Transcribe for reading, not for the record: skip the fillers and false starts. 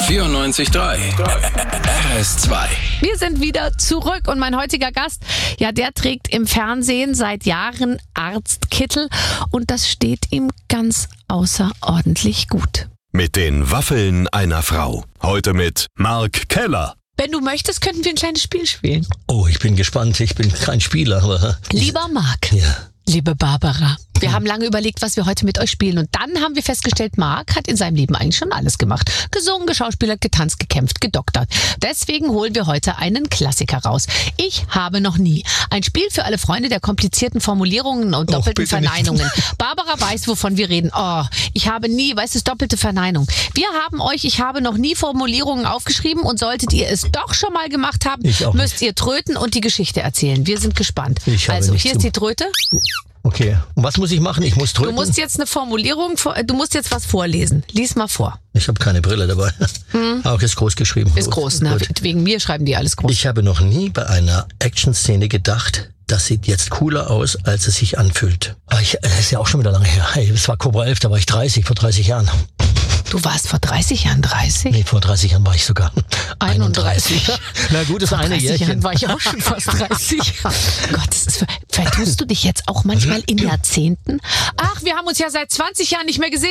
94.3 RS2. Wir sind wieder zurück und mein heutiger Gast, ja, der trägt im Fernsehen seit Jahren Arztkittel und das steht ihm ganz außerordentlich gut. Mit den Waffeln einer Frau. Heute mit Mark Keller. Wenn du möchtest, könnten wir ein kleines Spiel spielen. Oh, ich bin gespannt. Ich bin kein Spieler, aber... Lieber Mark, Ja. liebe Barbara, wir haben lange überlegt, was wir heute mit euch spielen. Und dann haben wir festgestellt, Mark hat in seinem Leben eigentlich schon alles gemacht. Gesungen, geschauspielert, getanzt, gekämpft, gedoktert. Deswegen holen wir heute einen Klassiker raus. Ich habe noch nie. Ein Spiel für alle Freunde der komplizierten Formulierungen und doppelten bitte nicht. Verneinungen. Barbara weiß, wovon wir reden. Oh, ich habe nie, weißt du, doppelte Verneinung. Wir haben euch, ich habe noch nie Formulierungen aufgeschrieben und solltet ihr es doch schon mal gemacht haben, Ich auch müsst ihr tröten und die Geschichte erzählen. Wir sind gespannt. Ich habe Also, nichts hier ist die zu- Tröte. Okay. Und was muss ich machen? Ich muss Du drücken? musst jetzt eine Formulierung, du musst jetzt was vorlesen. Lies mal vor. Ich habe keine Brille dabei. Auch ist groß geschrieben. Ist groß, ne? Gut. Wegen mir schreiben die alles groß. Ich habe noch nie bei einer Action-Szene gedacht, das sieht jetzt cooler aus, als es sich anfühlt. Das ist ja auch schon wieder lange her. Hey, das war Cobra 11, da war ich 30, vor 30 Jahren. Du warst vor 30 Jahren 30? Nee, vor 30 Jahren war ich sogar 31. Na gut, das Vor eine 30 Jahren Jährchen. war ich auch schon fast 30. Gott, das ist vertust du dich jetzt auch manchmal in Jahrzehnten? Ach, wir haben uns ja seit 20 Jahren nicht mehr gesehen.